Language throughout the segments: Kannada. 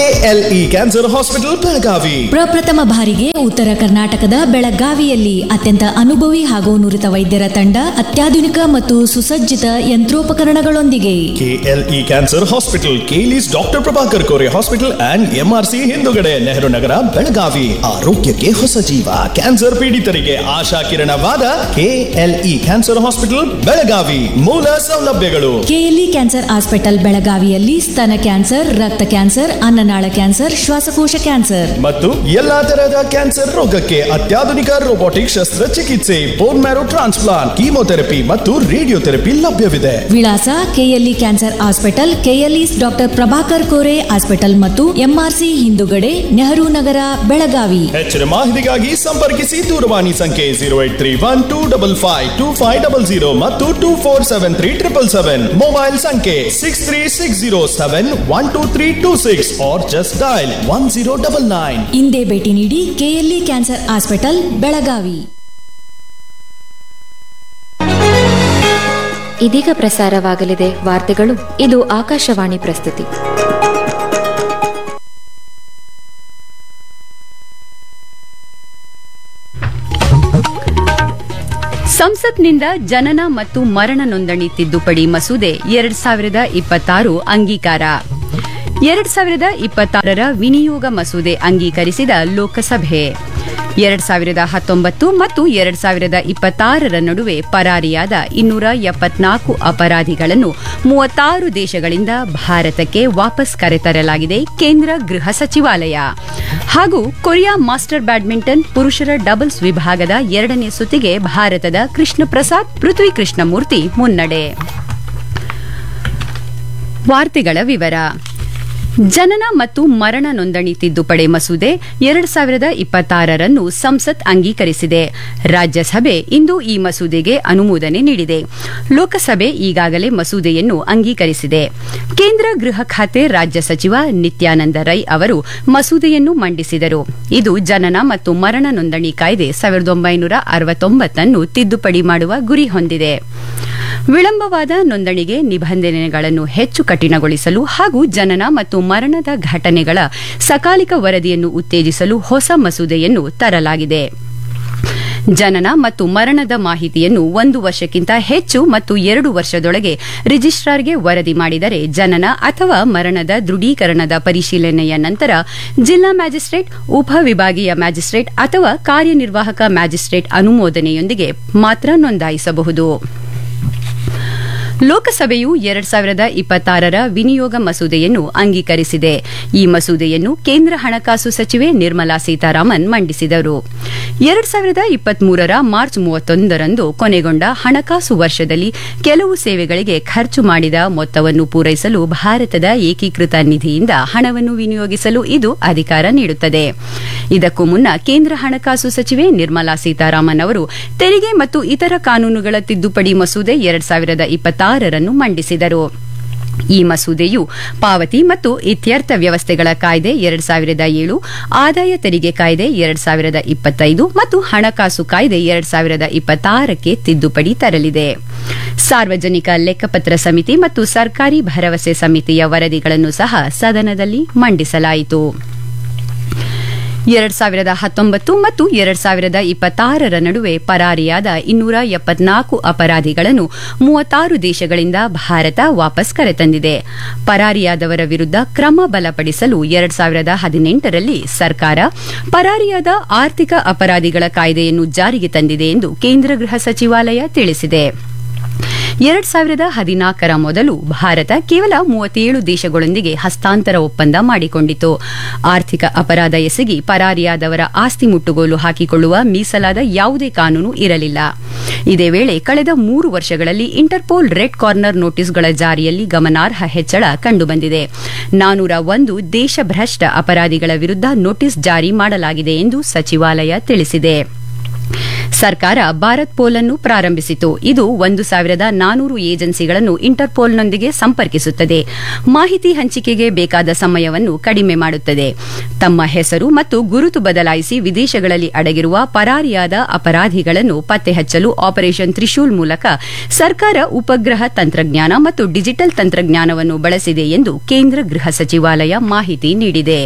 KLE cancer hospital Belagavi. ಪ್ರಪ್ರಥಮ ಬಾರಿಗೆ ಉತ್ತರ ಕರ್ನಾಟಕದ ಬೆಳಗಾವಿಯಲ್ಲಿ ಅತ್ಯಂತ ಅನುಭವಿ ಹಾಗೂ ನುರಿತ ವೈದ್ಯರ ತಂಡ, ಅತ್ಯಾಧುನಿಕ ಮತ್ತು ಸುಸಜ್ಜಿತ ಯಂತ್ರೋಪಕರಣಗಳೊಂದಿಗೆ. KLE cancer hospital, ಕೇಲಿಸ್ doctor Prabhakar Kore hospital and MRC ಹಿಂದುಗಡೆ, ನೆಹರು ನಗರ, ಬೆಳಗಾವಿ. ಆರೋಗ್ಯಕ್ಕೆ ಹೊಸ ಜೀವ. ಕ್ಯಾನ್ಸರ್ ಪೀಡಿತರಿಗೆ ಆಶಾ ಕಿರಣವಾದ ಕೆಎಲ್ಇ ಕ್ಯಾನ್ಸರ್ ಹಾಸ್ಪಿಟಲ್ ಬೆಳಗಾವಿ. ಮೂಲ ಸೌಲಭ್ಯಗಳು: ಕೆಎಲ್ಇ ಕ್ಯಾನ್ಸರ್ ಹಾಸ್ಪಿಟಲ್ ಬೆಳಗಾವಿಯಲ್ಲಿ ಸ್ತನ ಕ್ಯಾನ್ಸರ್, ರಕ್ತ ಕ್ಯಾನ್ಸರ್, ಅನ್ನನಾಳ ಕ್ಯಾನ್ಸರ್, ಶ್ವಾಸಕೋಶ ಕ್ಯಾನ್ಸರ್ ಮತ್ತು ಎಲ್ಲಾ ತರಹದ ಕ್ಯಾನ್ಸರ್ ರೋಗಕ್ಕೆ ಅತ್ಯಾಧುನಿಕ ರೋಬೋಟಿಕ್ ಶಸ್ತ್ರಚಿಕಿತ್ಸೆ, ಬೋನ್ ಮ್ಯಾರೋ ಟ್ರಾನ್ಸ್ಪ್ಲಾಂಟ್, ಕೀಮೋಥೆರಪಿ ಮತ್ತು ರೇಡಿಯೋಥೆರಪಿ ಲಭ್ಯವಿದೆ. ವಿಳಾಸ: KLE cancer hospital, KLE doctor Prabhakar Kore hospital ಮತ್ತು ಎಂಆರ್ಸಿ ಹಿಂದುಗಡೆ, ನೆಹರು ನಗರ, ಬೆಳಗಾವಿ. ಹೆಚ್ಚಿನ ಮಾಹಿತಿಗಾಗಿ ಸಂಪರ್ಕಿಸಿ. ದೂರವಾಣಿ ಸಂಖ್ಯೆ 0831255250 ಮತ್ತು 247377. ಮೊಬೈಲ್ ಸಂಖ್ಯೆ 6360712326 or just dial 1099. ಇಂದೇ ಭೇಟಿ ನೀಡಿ. KLE cancer hospital Belagavi. ಇದೀಗ ಪ್ರಸಾರವಾಗಲಿದೆ ವಾರ್ತೆಗಳು. ಇದು ಆಕಾಶವಾಣಿ ಪ್ರಸ್ತುತಿ. ಸಂಸತ್ನಿಂದ ಜನನ ಮತ್ತು ಮರಣ ನೋಂದಣಿ ತಿದ್ದುಪಡಿ ಮಸೂದೆ 2026 ಅಂಗೀಕಾರ. 2026ರ ವಿನಿಯೋಗ ಮಸೂದೆ ಅಂಗೀಕರಿಸಿದ ಲೋಕಸಭೆ. 2019 ಮತ್ತು 2026ರ ನಡುವೆ ಪರಾರಿಯಾದ 274 ಅಪರಾಧಿಗಳನ್ನು 36 ದೇಶಗಳಿಂದ ಭಾರತಕ್ಕೆ ವಾಪಸ್ ಕರೆತರಲಾಗಿದೆ ಕೇಂದ್ರ ಗೃಹ ಸಚಿವಾಲಯ. ಹಾಗೂ ಕೊರಿಯಾ ಮಾಸ್ಟರ್ ಬ್ಯಾಡ್ಮಿಂಟನ್ ಪುರುಷರ ಡಬಲ್ಸ್ ವಿಭಾಗದ 2ನೇ ಸುತ್ತಿಗೆ ಭಾರತದ ಕೃಷ್ಣ ಪ್ರಸಾದ್, ಪೃಥ್ವಿ ಕೃಷ್ಣಮೂರ್ತಿ ಮುನ್ನಡೆ. ವಾರ್ತೆಗಳ ವಿವರ. ಜನನ ಮತ್ತು ಮರಣ ನೋಂದಣಿ ತಿದ್ದುಪಡಿ ಮಸೂದೆ 2026ರನ್ನು ಸಂಸತ್ ಅಂಗೀಕರಿಸಿದೆ. ರಾಜ್ಯಸಭೆ ಇಂದು ಈ ಮಸೂದೆಗೆ ಅನುಮೋದನೆ ನೀಡಿದೆ. ಲೋಕಸಭೆ ಈಗಾಗಲೇ ಮಸೂದೆಯನ್ನು ಅಂಗೀಕರಿಸಿದೆ. ಕೇಂದ್ರ ಗೃಹ ಖಾತೆ ರಾಜ್ಯ ಸಚಿವ ನಿತ್ಯಾನಂದ ರೈ ಅವರು ಮಸೂದೆಯನ್ನು ಮಂಡಿಸಿದರು. ಇದು ಜನನ ಮತ್ತು ಮರಣ ನೋಂದಣಿ ಕಾಯ್ದೆ 1969 ತಿದ್ದುಪಡಿ ಮಾಡುವ ಗುರಿ ಹೊಂದಿದೆ. ವಿಳಂಬವಾದ ನೋಂದಣಿಗೆ ನಿಬಂಧನೆಗಳನ್ನು ಹೆಚ್ಚು ಕಠಿಣಗೊಳಿಸಲು ಹಾಗೂ ಜನನ ಮತ್ತು ಮರಣದ ಘಟನೆಗಳ ಸಕಾಲಿಕ ವರದಿಯನ್ನು ಉತ್ತೇಜಿಸಲು ಹೊಸ ಮಸೂದೆಯನ್ನು ತರಲಾಗಿದೆ. ಜನನ ಮತ್ತು ಮರಣದ ಮಾಹಿತಿಯನ್ನು 1 ವರ್ಷಕ್ಕಿಂತ ಹೆಚ್ಚು ಮತ್ತು 2 ವರ್ಷದೊಳಗೆ ರಿಜಿಸ್ಟ್ರಾರ್ಗೆ ವರದಿ ಮಾಡಿದರೆ ಜನನ ಅಥವಾ ಮರಣದ ದೃಢೀಕರಣದ ಪರಿಶೀಲನೆಯ ನಂತರ ಜಿಲ್ಲಾ ಮ್ಯಾಜಿಸ್ಟ್ರೇಟ್, ಉಪವಿಭಾಗೀಯ ಮ್ಯಾಜಿಸ್ಟ್ರೇಟ್ ಅಥವಾ ಕಾರ್ಯನಿರ್ವಾಹಕ ಮ್ಯಾಜಿಸ್ಟ್ರೇಟ್ ಅನುಮೋದನೆಯೊಂದಿಗೆ ಮಾತ್ರ ನೋಂದಾಯಿಸಬಹುದು. ಲೋಕಸಭೆಯು 2026ರ ವಿನಿಯೋಗ ಮಸೂದೆಯನ್ನು ಅಂಗೀಕರಿಸಿದೆ. ಈ ಮಸೂದೆಯನ್ನು ಕೇಂದ್ರ ಹಣಕಾಸು ಸಚಿವೆ ನಿರ್ಮಲಾ ಸೀತಾರಾಮನ್ ಮಂಡಿಸಿದರು. 2023ರ ಮಾರ್ಚ್ 31ರಂದು ಕೊನೆಗೊಂಡ ಹಣಕಾಸು ವರ್ಷದಲ್ಲಿ ಕೆಲವು ಸೇವೆಗಳಿಗೆ ಖರ್ಚು ಮಾಡಿದ ಮೊತ್ತವನ್ನು ಪೂರೈಸಲು ಭಾರತದ ಏಕೀಕೃತ ನಿಧಿಯಿಂದ ಹಣವನ್ನು ವಿನಿಯೋಗಿಸಲು ಇದು ಅಧಿಕಾರ ನೀಡುತ್ತದೆ. ಇದಕ್ಕೂ ಮುನ್ನ ಕೇಂದ್ರ ಹಣಕಾಸು ಸಚಿವೆ ನಿರ್ಮಲಾ ಸೀತಾರಾಮನ್ ಅವರು ತೆರಿಗೆ ಮತ್ತು ಇತರ ಕಾನೂನುಗಳ ತಿದ್ದುಪಡಿ ಮಸೂದೆ 2026ರನ್ನು ಮಂಡಿಸಿದರು. ಈ ಮಸೂದೆಯು ಪಾವತಿ ಮತ್ತು ಇತ್ಯರ್ಥ ವ್ಯವಸ್ಥೆಗಳ ಕಾಯ್ದೆ 2007, ಆದಾಯ ತೆರಿಗೆ ಕಾಯ್ದೆ 2025 ಮತ್ತು ಹಣಕಾಸು ಕಾಯ್ದೆ 2026ಕ್ಕೆ ತಿದ್ದುಪಡಿ ತರಲಿದೆ. ಸಾರ್ವಜನಿಕ ಲೆಕ್ಕಪತ್ರ ಸಮಿತಿ ಮತ್ತು ಸರ್ಕಾರಿ ಭರವಸೆ ಸಮಿತಿಯ ವರದಿಗಳನ್ನು ಸಹ ಸದನದಲ್ಲಿ ಮಂಡಿಸಲಾಯಿತು. 2019 ಮತ್ತು 2026ರ ನಡುವೆ ಪರಾರಿಯಾದ 274 ಅಪರಾಧಿಗಳನ್ನು 36 ದೇಶಗಳಿಂದ ಭಾರತ ವಾಪಸ್ ಕರೆತಂದಿದೆ. ಪರಾರಿಯಾದವರ ವಿರುದ್ಧ ಕ್ರಮ ಬಲಪಡಿಸಲು 2018ರಲ್ಲಿ ಸರ್ಕಾರ ಪರಾರಿಯಾದ ಆರ್ಥಿಕ ಅಪರಾಧಿಗಳ ಕಾಯ್ದೆಯನ್ನು ಜಾರಿಗೆ ತಂದಿದೆ ಎಂದು ಕೇಂದ್ರ ಗೃಹ ಸಚಿವಾಲಯ ತಿಳಿಸಿದೆ. 2014ರ ಮೊದಲು ಭಾರತ ಕೇವಲ 37 ದೇಶಗಳೊಂದಿಗೆ ಹಸ್ತಾಂತರ ಒಪ್ಪಂದ ಮಾಡಿಕೊಂಡಿತು. ಆರ್ಥಿಕ ಅಪರಾಧ ಎಸಗಿ ಪರಾರಿಯಾದವರ ಆಸ್ತಿ ಮುಟ್ಟುಗೋಲು ಹಾಕಿಕೊಳ್ಳುವ ಮೀಸಲಾದ ಯಾವುದೇ ಕಾನೂನು ಇರಲಿಲ್ಲ. ಇದೇ ವೇಳೆ ಕಳೆದ 3 ವರ್ಷಗಳಲ್ಲಿ ಇಂಟರ್ಪೋಲ್ ರೆಡ್ ಕಾರ್ನರ್ ನೋಟಿಸ್ಗಳ ಜಾರಿಯಲ್ಲಿ ಗಮನಾರ್ಹ ಹೆಚ್ಚಳ ಕಂಡುಬಂದಿದೆ. 401 ದೇಶಭ್ರಷ್ಟ ಅಪರಾಧಿಗಳ ವಿರುದ್ಧ ನೋಟಿಸ್ ಜಾರಿ ಮಾಡಲಾಗಿದೆ ಎಂದು ಸಚಿವಾಲಯ ತಿಳಿಸಿದೆ. ಸರ್ಕಾರ ಭಾರತ್ ಪೋಲ್ ಅನ್ನು ಪ್ರಾರಂಭಿಸಿತು. ಇದು 1,400 ಏಜೆನ್ಸಿಗಳನ್ನು ಇಂಟರ್ಪೋಲ್ನೊಂದಿಗೆ ಸಂಪರ್ಕಿಸುತ್ತದೆ. ಮಾಹಿತಿ ಹಂಚಿಕೆಗೆ ಬೇಕಾದ ಸಮಯವನ್ನು ಕಡಿಮೆ ಮಾಡುತ್ತದೆ. ತಮ್ಮ ಹೆಸರು ಮತ್ತು ಗುರುತು ಬದಲಾಯಿಸಿ ವಿದೇಶಗಳಲ್ಲಿ ಅಡಗಿರುವ ಪರಾರಿಯಾದ ಅಪರಾಧಿಗಳನ್ನು ಪತ್ತೆ ಹಚ್ಚಲು ಆಪರೇಷನ್ ತ್ರಿಶೂಲ್ ಮೂಲಕ ಸರ್ಕಾರ ಉಪಗ್ರಹ ತಂತ್ರಜ್ಞಾನ ಮತ್ತು ಡಿಜಿಟಲ್ ತಂತ್ರಜ್ಞಾನವನ್ನು ಬಳಸಿದೆ ಎಂದು ಕೇಂದ್ರ ಗೃಹ ಸಚಿವಾಲಯ ಮಾಹಿತಿ ನೀಡಿದೆ.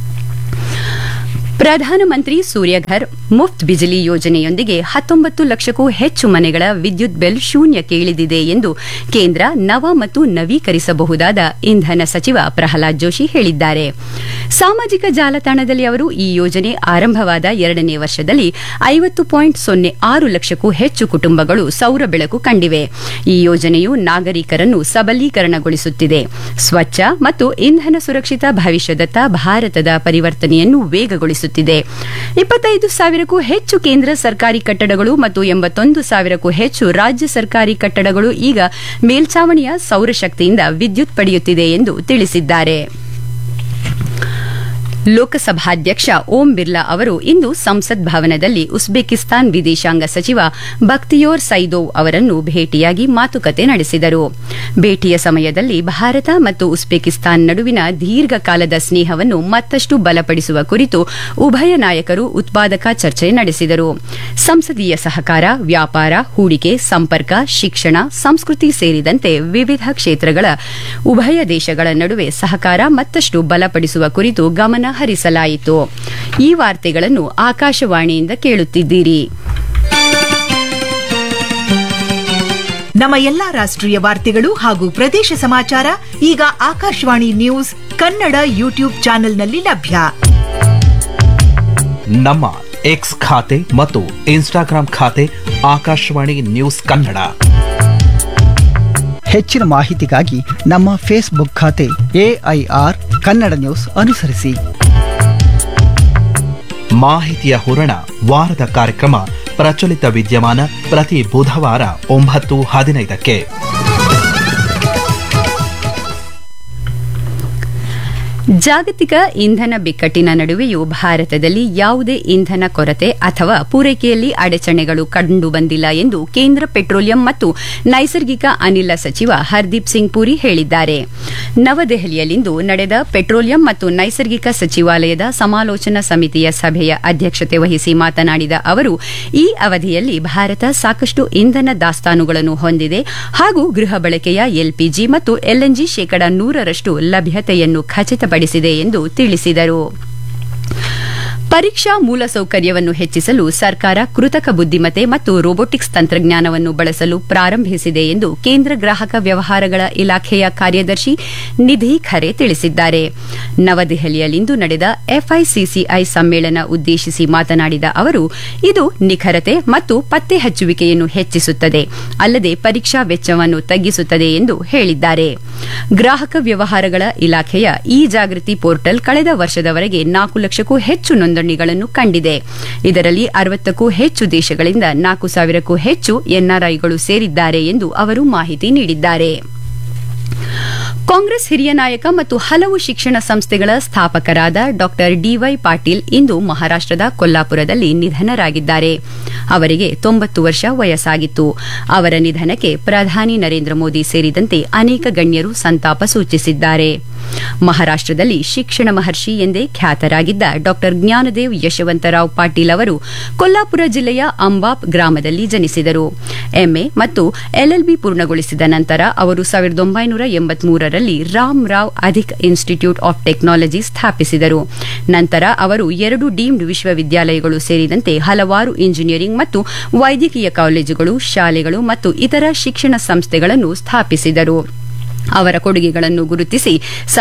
ಪ್ರಧಾನಮಂತ್ರಿ ಸೂರ್ಯಘರ್ ಮುಫ್ತ್ ಬಿಜಿಲಿ ಯೋಜನೆಯೊಂದಿಗೆ 19 ಲಕ್ಷಕ್ಕೂ ಹೆಚ್ಚು ಮನೆಗಳ ವಿದ್ಯುತ್ ಬಿಲ್ ಶೂನ್ಯಕ್ಕೆ ಇಳಿದಿದೆ ಎಂದು ಕೇಂದ್ರ ನವ ಮತ್ತು ನವೀಕರಿಸಬಹುದಾದ ಇಂಧನ ಸಚಿವ ಪ್ರಹ್ಲಾದ್ ಜೋಶಿ ಹೇಳಿದ್ದಾರೆ. ಸಾಮಾಜಿಕ ಜಾಲತಾಣದಲ್ಲಿ ಅವರು ಈ ಯೋಜನೆ ಆರಂಭವಾದ 2ನೇ ವರ್ಷದಲ್ಲಿ 50.06 ಲಕ್ಷಕ್ಕೂ ಹೆಚ್ಚು ಕುಟುಂಬಗಳು ಸೌರ ಬೆಳಕು ಕಂಡಿವೆ. ಈ ಯೋಜನೆಯು ನಾಗರಿಕರನ್ನು ಸಬಲೀಕರಣಗೊಳಿಸುತ್ತಿದೆ, ಸ್ವಚ್ಛ ಮತ್ತು ಇಂಧನ ಸುರಕ್ಷಿತ ಭವಿಷ್ಯದತ್ತ ಭಾರತದ ಪರಿವರ್ತನೆಯನ್ನು ವೇಗಗೊಳಿಸುತ್ತಿದೆ. 25,000ಕ್ಕೂ ಹೆಚ್ಚು ಕೇಂದ್ರ ಸರ್ಕಾರಿ ಕಟ್ಟಡಗಳು ಮತ್ತು 81,000ಕ್ಕೂ ಹೆಚ್ಚು ರಾಜ್ಯ ಸರ್ಕಾರಿ ಕಟ್ಟಡಗಳು ಈಗ ಮೇಲ್ಛಾವಣಿಯ ಸೌರಶಕ್ತಿಯಿಂದ ವಿದ್ಯುತ್ ಪಡೆಯುತ್ತಿದೆ ಎಂದು ತಿಳಿಸಿದ್ದಾರೆ. ಲೋಕಸಭಾಧ್ಯಕ್ಷ ಓಂ ಬಿರ್ಲಾ ಅವರು ಇಂದು ಸಂಸತ್ ಭವನದಲ್ಲಿ ಉಜ್ಬೇಕಿಸ್ತಾನ್ ವಿದೇಶಾಂಗ ಸಚಿವ ಬಕ್ತಿಯೋರ್ ಸೈದೋವ್ ಅವರನ್ನು ಭೇಟಿಯಾಗಿ ಮಾತುಕತೆ ನಡೆಸಿದರು. ಭೇಟಿಯ ಸಮಯದಲ್ಲಿ ಭಾರತ ಮತ್ತು ಉಜ್ಬೇಕಿಸ್ತಾನ್ ನಡುವಿನ ದೀರ್ಘಕಾಲದ ಸ್ನೇಹವನ್ನು ಮತ್ತಷ್ಟು ಬಲಪಡಿಸುವ ಕುರಿತು ಉಭಯ ನಾಯಕರು ಉತ್ಪಾದಕ ಚರ್ಚೆ ನಡೆಸಿದರು. ಸಂಸದೀಯ ಸಹಕಾರ, ವ್ಯಾಪಾರ, ಹೂಡಿಕೆ, ಸಂಪರ್ಕ, ಶಿಕ್ಷಣ, ಸಂಸ್ಕೃತಿ ಸೇರಿದಂತೆ ವಿವಿಧ ಕ್ಷೇತ್ರಗಳ ಉಭಯ ದೇಶಗಳ ನಡುವೆ ಸಹಕಾರ ಮತ್ತಷ್ಟು ಬಲಪಡಿಸುವ ಕುರಿತು ಗಮನ ಹರಿಸಲಾಯಿತು. ಈ ವಾರ್ತೆಗಳನ್ನು ಆಕಾಶವಾಣಿಯಿಂದ ಕೇಳುತ್ತಿದ್ದೀರಿ. ನಮ್ಮ ಎಲ್ಲಾ ರಾಷ್ಟ್ರೀಯ ವಾರ್ತೆಗಳು ಹಾಗೂ ಪ್ರದೇಶ ಸಮಾಚಾರ ಈಗ ಆಕಾಶವಾಣಿ ನ್ಯೂಸ್ ಕನ್ನಡ ಯೂಟ್ಯೂಬ್ ಚಾನೆಲ್ನಲ್ಲಿ ಲಭ್ಯ. ನಮ್ಮ ಎಕ್ಸ್ ಖಾತೆ ಮತ್ತು ಇನ್ಸ್ಟಾಗ್ರಾಂ ಖಾತೆ ಆಕಾಶವಾಣಿ ನ್ಯೂಸ್ ಕನ್ನಡ. ಹೆಚ್ಚಿನ ಮಾಹಿತಿಗಾಗಿ ನಮ್ಮ ಫೇಸ್ಬುಕ್ ಖಾತೆ AIR ಕನ್ನಡ ನ್ಯೂಸ್ ಅನುಸರಿಸಿ. ಮಾಹಿತಿಯ ಹೂರಣ ವಾರದ ಕಾರ್ಯಕ್ರಮ ಪ್ರಚಲಿತ ವಿದ್ಯಮಾನ ಪ್ರತಿ ಬುಧವಾರ 9:15ಕ್ಕೆ. ಜಾಗತಿಕ ಇಂಧನ ಬಿಕ್ಕಟ್ಟಿನ ನಡುವೆಯೂ ಭಾರತದಲ್ಲಿ ಯಾವುದೇ ಇಂಧನ ಕೊರತೆ ಅಥವಾ ಪೂರೈಕೆಯಲ್ಲಿ ಅಡಚಣೆಗಳು ಕಂಡುಬಂದಿಲ್ಲ ಎಂದು ಕೇಂದ್ರ ಪೆಟ್ರೋಲಿಯಂ ಮತ್ತು ನೈಸರ್ಗಿಕ ಅನಿಲ ಸಚಿವ ಹರ್ದೀಪ್ ಸಿಂಗ್ ಪುರಿ ಹೇಳಿದ್ದಾರೆ. ನವದೆಹಲಿಯಲ್ಲಿಂದು ನಡೆದ ಪೆಟ್ರೋಲಿಯಂ ಮತ್ತು ನೈಸರ್ಗಿಕ ಸಚಿವಾಲಯದ ಸಮಾಲೋಚನಾ ಸಮಿತಿಯ ಸಭೆಯ ಅಧ್ಯಕ್ಷತೆ ವಹಿಸಿ ಮಾತನಾಡಿದ ಅವರು, ಈ ಅವಧಿಯಲ್ಲಿ ಭಾರತ ಸಾಕಷ್ಟು ಇಂಧನ ದಾಸ್ತಾನುಗಳನ್ನು ಹೊಂದಿದೆ ಹಾಗೂ ಗೃಹ ಬಳಕೆಯ LPG ಮತ್ತು LNG 100% ಲಭ್ಯತೆಯನ್ನು ಖಚಿತಪಡಿಸಿದೆ ಎಂದು ತಿಳಿಸಿದರು. ಪರೀಕ್ಷಾ ಮೂಲಸೌಕರ್ಯವನ್ನು ಹೆಚ್ಚಿಸಲು ಸರ್ಕಾರ ಕೃತಕ ಬುದ್ದಿಮತ್ತೆ ಮತ್ತು ರೋಬೋಟಿಕ್ಸ್ ತಂತ್ರಜ್ಞಾನವನ್ನು ಬಳಸಲು ಪ್ರಾರಂಭಿಸಿದೆ ಎಂದು ಕೇಂದ್ರ ಗ್ರಾಹಕ ವ್ಯವಹಾರಗಳ ಇಲಾಖೆಯ ಕಾರ್ಯದರ್ಶಿ ನಿಧಿ ಖರೆ ತಿಳಿಸಿದ್ದಾರೆ. ನವದೆಹಲಿಯಲ್ಲಿಂದು ನಡೆದ FICCI ಸಮ್ಮೇಳನ ಉದ್ದೇಶಿಸಿ ಮಾತನಾಡಿದ ಅವರು, ಇದು ನಿಖರತೆ ಮತ್ತು ಪತ್ತೆ ಹಚ್ಚುವಿಕೆಯನ್ನು ಹೆಚ್ಚಿಸುತ್ತದೆ, ಅಲ್ಲದೆ ಪರೀಕ್ಷಾ ವೆಚ್ಚವನ್ನು ತಗ್ಗಿಸುತ್ತದೆ ಎಂದು ಹೇಳಿದ್ದಾರೆ. ಗ್ರಾಹಕ ವ್ಯವಹಾರಗಳ ಇಲಾಖೆಯ ಜಾಗೃತಿ ಪೋರ್ಟಲ್ ಕಳೆದ ವರ್ಷದವರೆಗೆ 4 ಲಕ್ಷಕ್ಕೂ ಹೆಚ್ಚು ನೋಂದಣಿಗಳನ್ನು ಕಂಡಿದೆ. ಇದರಲ್ಲಿ 60ಕ್ಕೂ ಹೆಚ್ಚು ದೇಶಗಳಿಂದ 4,000ಕ್ಕೂ ಹೆಚ್ಚು NRIಗಳು ಸೇರಿದ್ದಾರೆ ಎಂದು ಅವರು ಮಾಹಿತಿ ನೀಡಿದ್ದಾರೆ. ಕಾಂಗ್ರೆಸ್ ಹಿರಿಯ ನಾಯಕ ಮತ್ತು ಹಲವು ಶಿಕ್ಷಣ ಸಂಸ್ಥೆಗಳ ಸ್ಥಾಪಕರಾದ ಡಾ DY ಪಾಟೀಲ್ ಇಂದು ಮಹಾರಾಷ್ಟದ ಕೊಲ್ಲಾಪುರದಲ್ಲಿ ನಿಧನರಾಗಿದ್ದಾರೆ. ಅವರಿಗೆ 90 ವರ್ಷ ವಯಸ್ಸಾಗಿತ್ತು. ಅವರ ನಿಧನಕ್ಕೆ ಪ್ರಧಾನಿ ನರೇಂದ್ರ ಮೋದಿ ಸೇರಿದಂತೆ ಅನೇಕ ಗಣ್ಯರು ಸಂತಾಪ ಸೂಚಿಸಿದ್ದಾರೆ. ಮಹಾರಾಷ್ಟದಲ್ಲಿ ಶಿಕ್ಷಣ ಮಹರ್ಷಿ ಎಂದೇ ಖ್ಯಾತರಾಗಿದ್ದ ಡಾ ಜ್ಞಾನದೇವ್ ಯಶವಂತರಾವ್ ಪಾಟೀಲ್ ಅವರು ಕೊಲ್ಲಾಪುರ ಜಿಲ್ಲೆಯ ಅಂಬಾಪ್ ಗ್ರಾಮದಲ್ಲಿ ಜನಿಸಿದರು. MA ಮತ್ತು LLB ಪೂರ್ಣಗೊಳಿಸಿದ ನಂತರ ಅವರು 1983ರಲ್ಲಿ ರಾಮರಾವ್ ಅಧಿಕ್ ಇನ್ಸ್ಟಿಟ್ಯೂಟ್ ಆಫ್ ಟೆಕ್ನಾಲಜಿ ಸ್ಥಾಪಿಸಿದರು. ನಂತರ ಅವರು 2 ಡೀಮ್ಡ್ ವಿಶ್ವವಿದ್ಯಾಲಯಗಳು ಸೇರಿದಂತೆ ಹಲವಾರು ಇಂಜಿನಿಯರಿಂಗ್ ಮತ್ತು ವೈದ್ಯಕೀಯ ಕಾಲೇಜುಗಳು, ಶಾಲೆಗಳು ಮತ್ತು ಇತರ ಶಿಕ್ಷಣ ಸಂಸ್ಥೆಗಳನ್ನು ಸ್ಥಾಪಿಸಿದರು. ಅವರ ಕೊಡುಗೆಗಳನ್ನು ಗುರುತಿಸಿ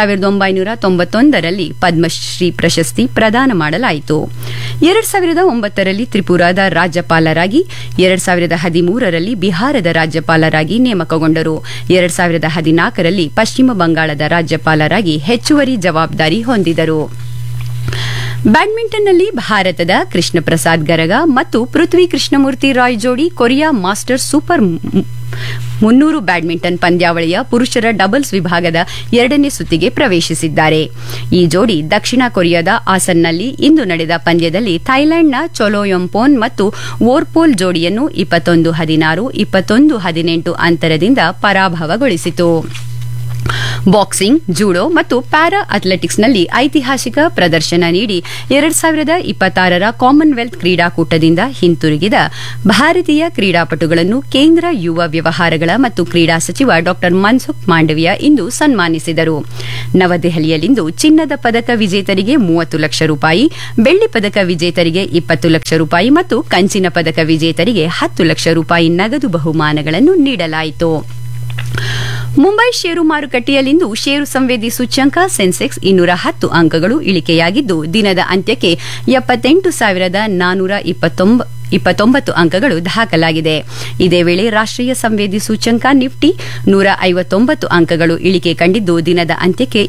1991ರಲ್ಲಿ ಪದ್ಮಶ್ರೀ ಪ್ರಶಸ್ತಿ ಪ್ರದಾನ ಮಾಡಲಾಯಿತು. 2009ರಲ್ಲಿ ತ್ರಿಪುರಾದ ರಾಜ್ಯಪಾಲರಾಗಿ, 2013ರಲ್ಲಿ ಬಿಹಾರದ ರಾಜ್ಯಪಾಲರಾಗಿ ನೇಮಕಗೊಂಡರು. 2014ರಲ್ಲಿ ಪಶ್ಚಿಮ ಬಂಗಾಳದ ರಾಜ್ಯಪಾಲರಾಗಿ ಹೆಚ್ಚುವರಿ ಜವಾಬ್ದಾರಿ ಹೊಂದಿದರು. ಬ್ಯಾಡ್ಮಿಂಟನ್ನಲ್ಲಿ ಭಾರತದ ಕೃಷ್ಣ ಪ್ರಸಾದ್ ಗರಗ ಮತ್ತು ಪೃಥ್ವಿ ಕೃಷ್ಣಮೂರ್ತಿ ರಾಯ್ ಜೋಡಿ ಕೊರಿಯಾ ಮಾಸ್ಟರ್ಸ್ ಸೂಪರ್ 300 ಬ್ಯಾಡ್ಮಿಂಟನ್ ಪಂದ್ಯಾವಳಿಯ ಪುರುಷರ ಡಬಲ್ಸ್ ವಿಭಾಗದ 2ನೇ ಸುತ್ತಿಗೆ ಪ್ರವೇಶಿಸಿದ್ದಾರೆ. ಈ ಜೋಡಿ ದಕ್ಷಿಣ ಕೊರಿಯಾದ ಆಸನ್ನಲ್ಲಿ ಇಂದು ನಡೆದ ಪಂದ್ಯದಲ್ಲಿ ಥೈಲ್ಯಾಂಡ್ನ ಚೊಲೋಯೊಂಪೋನ್ ಮತ್ತು ವೋರ್ಪೋಲ್ ಜೋಡಿಯನ್ನು 21-16, 21-18 ಅಂತರದಿಂದ ಪರಾಭವಗೊಳಿಸಿತು. ಬಾಕ್ಸಿಂಗ್, ಜೂಡೋ ಮತ್ತು ಪ್ಯಾರಾ ಅಥ್ಲೆಟಿಕ್ಸ್ನಲ್ಲಿ ಐತಿಹಾಸಿಕ ಪ್ರದರ್ಶನ ನೀಡಿ 2026ರ ಕಾಮನ್ವೆಲ್ತ್ ಕ್ರೀಡಾಕೂಟದಿಂದ ಹಿಂತಿರುಗಿದ ಭಾರತೀಯ ಕ್ರೀಡಾಪಟುಗಳನ್ನು ಕೇಂದ್ರ ಯುವ ವ್ಯವಹಾರಗಳ ಮತ್ತು ಕ್ರೀಡಾ ಸಚಿವ ಡಾ ಮನ್ಸುಖ್ ಮಾಂಡವಿಯಾ ಇಂದು ಸನ್ಮಾನಿಸಿದರು. ನವದೆಹಲಿಯಲ್ಲಿಂದು ಚಿನ್ನದ ಪದಕ ವಿಜೇತರಿಗೆ 30 ಲಕ್ಷ ರೂಪಾಯಿ, ಬೆಳ್ಳಿ ಪದಕ ವಿಜೇತರಿಗೆ 20 ಲಕ್ಷ ರೂಪಾಯಿ ಮತ್ತು ಕಂಚಿನ ಪದಕ ವಿಜೇತರಿಗೆ 10 ಲಕ್ಷ ರೂಪಾಯಿ ನಗದು ಬಹುಮಾನಗಳನ್ನು ನೀಡಲಾಯಿತು. ಮುಂಬೈ ಷೇರು ಮಾರುಕಟ್ಟೆಯಲ್ಲಿಂದು ಷೇರು ಸಂವೇದಿ ಸೂಚ್ಯಂಕ ಸೆನ್ಸೆಕ್ಸ್ 210 ಅಂಕಗಳು ಇಳಿಕೆಯಾಗಿದ್ದು ದಿನದ ಅಂತ್ಯಕ್ಕೆ 78,429 ಅಂಕಗಳು ದಾಖಲಾಗಿದೆ. ಇದೇ ವೇಳೆ ರಾಷ್ಟ್ರೀಯ ಸಂವೇದಿ ಸೂಚ್ಯಂಕ ನಿಫ್ಟಿ 159 ಅಂಕಗಳು ಇಳಿಕೆ ಕಂಡಿದ್ದು ದಿನದ ಅಂತ್ಯಕ್ಕೆ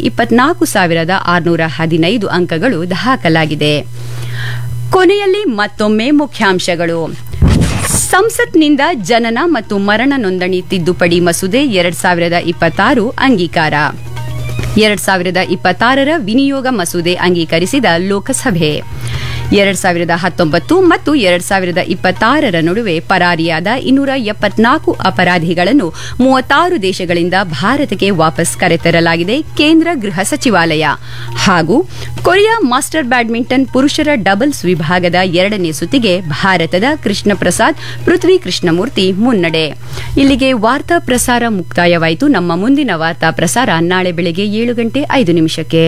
24,615 ಅಂಕಗಳು ದಾಖಲಾಗಿದೆ. ಕೊನೆಯಲ್ಲಿ ಮತ್ತೊಮ್ಮೆ ಮುಖ್ಯಾಂಶಗಳು. ಸಂಸತ್ನಿಂದ ಜನನ ಮತ್ತು ಮರಣ ನೋಂದಣಿ ತಿದ್ದುಪಡಿ ಮಸೂದೆ 2026 ಅಂಗೀಕಾರ. 2026ರ ವಿನಿಯೋಗ ಮಸೂದೆ ಅಂಗೀಕರಿಸಿದ ಲೋಕಸಭೆ. 2019 ಮತ್ತು 2026ರ ನಡುವೆ ಪರಾರಿಯಾದ 274 ಅಪರಾಧಿಗಳನ್ನು 36 ದೇಶಗಳಿಂದ ಭಾರತಕ್ಕೆ ವಾಪಸ್ ಕರೆತರಲಾಗಿದೆ ಕೇಂದ್ರ ಗೃಹ ಸಚಿವಾಲಯ. ಹಾಗೂ ಕೊರಿಯಾ ಮಾಸ್ಟರ್ ಬ್ಯಾಡ್ಮಿಂಟನ್ ಪುರುಷರ ಡಬಲ್ಸ್ ವಿಭಾಗದ 2ನೇ ಸುತ್ತಿಗೆ ಭಾರತದ ಕೃಷ್ಣ ಪ್ರಸಾದ್, ಪೃಥ್ವಿ ಕೃಷ್ಣಮೂರ್ತಿ ಮುನ್ನಡೆ. ಇಲ್ಲಿಗೆ ವಾರ್ತಾ ಪ್ರಸಾರ ಮುಕ್ತಾಯವಾಯಿತು. ನಮ್ಮ ಮುಂದಿನ ವಾರ್ತಾ ಪ್ರಸಾರ ನಾಳೆ ಬೆಳಗ್ಗೆ 7:05.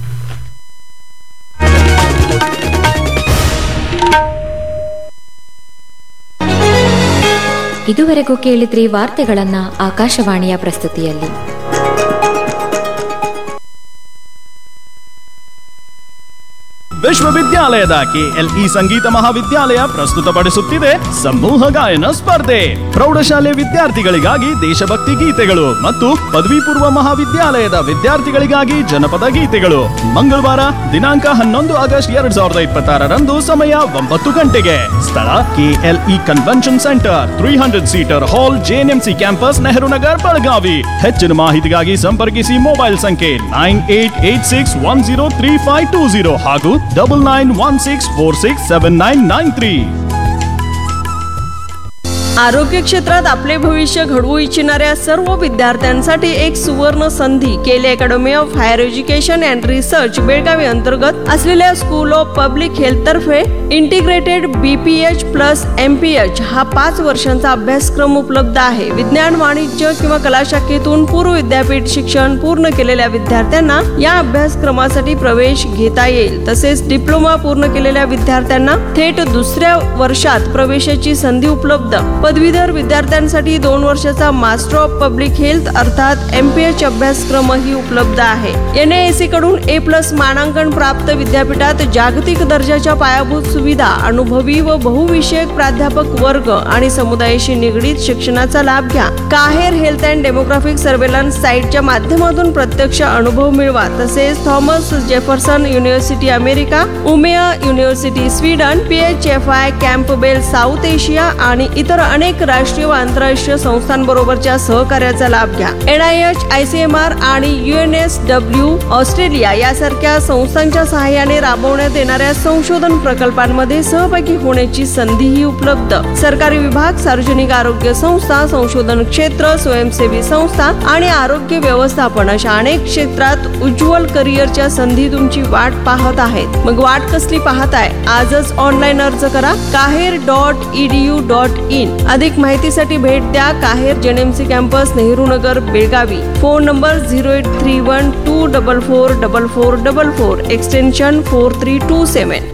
ಇದುವರೆಗೂ ಕೇಳಿದ್ರಿ ವಾರ್ತೆಗಳನ್ನ ಆಕಾಶವಾಣಿಯ ಪ್ರಸ್ತುತಿಯಲ್ಲಿ. ವಿಶ್ವವಿದ್ಯಾಲಯದ ಕೆಎಲ್ಇ ಸಂಗೀತ ಮಹಾವಿದ್ಯಾಲಯ ಪ್ರಸ್ತುತಪಡಿಸುತ್ತಿದೆ ಸಮೂಹ ಗಾಯನ ಸ್ಪರ್ಧೆ. ಪ್ರೌಢಶಾಲೆ ವಿದ್ಯಾರ್ಥಿಗಳಿಗಾಗಿ ದೇಶಭಕ್ತಿ ಗೀತೆಗಳು ಮತ್ತು ಪದವಿ ಪೂರ್ವ ಮಹಾವಿದ್ಯಾಲಯದ ವಿದ್ಯಾರ್ಥಿಗಳಿಗಾಗಿ ಜನಪದ ಗೀತೆಗಳು. ಮಂಗಳವಾರ ದಿನಾಂಕ 11 ಆಗಸ್ಟ್ 2026ರಂದು ಸಮಯ 9 ಗಂಟೆಗೆ. ಸ್ಥಳ ಕೆಎಲ್ಇ ಕನ್ವೆನ್ಷನ್ ಸೆಂಟರ್, 300 ಸೀಟರ್ ಹಾಲ್, ಜೆಎನ್ಎಂಸಿ ಕ್ಯಾಂಪಸ್, ನೆಹರು ನಗರ್, ಬೆಳಗಾವಿ. ಹೆಚ್ಚಿನ ಮಾಹಿತಿಗಾಗಿ ಸಂಪರ್ಕಿಸಿ ಮೊಬೈಲ್ ಸಂಖ್ಯೆ 9886103520 ಹಾಗೂ 9916467993. आरोग्य क्षेत्रात आपले भविष्य घडवू इच्छिणाऱ्या सर्व विद्यार्थ्यांसाठी एक सुवर्ण संधी केली academy of higher education and research Belagavi अंतर्गत असलेल्या स्कूल ऑफ पब्लिक हेल्थ तर्फे इंटिग्रेटेड BPH प्लस MPH हा 5 वर्षांचा अभ्यासक्रम उपलब्ध आहे. विज्ञान, वाणिज्य किंवा कला शाखेतून पूर्व विद्यापीठ शिक्षण पूर्ण केलेल्या विद्यार्थ्यांना या अभ्यासक्रमासाठी प्रवेश घेता येईल. तसेच डिप्लोमा पूर्ण केलेल्या विद्यार्थ्यांना थेट दुसऱ्या वर्षात प्रवेशाची संधी उपलब्ध. पदवीधर विद्यार्थ्यांसाठी 2 वर्षाचा मास्टर ऑफ पब्लिक हेल्थ अर्थात MPH अभ्यासक्रमही उपलब्ध आहे. NAAC कडून A+ मानांकन प्राप्त विद्यापीठात जागतिक दर्जाच्या पायाभूत सुविधा, अनुभवी व बहुविषयक प्राध्यापक वर्ग आणि समुदायाशी निगडीत शिक्षणाचा लाभ घ्या. काहेर हेल्थ अँड डेमोग्राफिक सर्वेलन्स साइटच्या माध्यमातून प्रत्यक्ष अनुभव मिळवा. तसेच Thomas Jefferson university America, उमेया university Sweden, PHFI Campbell south Asia आणि इतर अनेक राष्ट्रीय व आंतरराष्ट्रीय संस्थांबरोबरच्या सहकार्याचा लाभ घ्या. NIH, ICMR आणि UNSW ऑस्ट्रेलिया यासारख्या संस्थांच्या सहाय्याने राबवण्यात येणाऱ्या संशोधन प्रकल्पांमध्ये सहभागी होण्याची संधीही उपलब्ध. सरकारी विभाग, सार्वजनिक आरोग्य संस्था, संशोधन क्षेत्र, स्वयंसेवी संस्था आणि आरोग्य व्यवस्थापन अशा अनेक क्षेत्रात उज्ज्वल करिअरच्या संधी तुमची वाट पाहत आहेत. मग वाट कसली पाहताय? आजच ऑनलाईन अर्ज करा kaher.edu.in. अधिक माहितीसाठी भेट द्या काहेर JNMC campus, Nehru Nagar, Belagavi. Phone number 0831244444 extension 4327.